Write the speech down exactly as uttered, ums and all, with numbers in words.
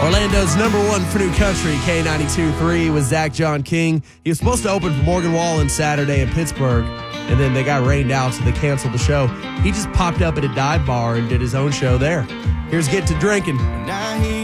Orlando's number one for new country, K ninety-two point three, was Zach John King. He was supposed to open for Morgan Wallen Saturday in Pittsburgh, and then they got rained out, so they canceled the show. He just popped up at a dive bar and did his own show there. Here's Get to Drinking. Now he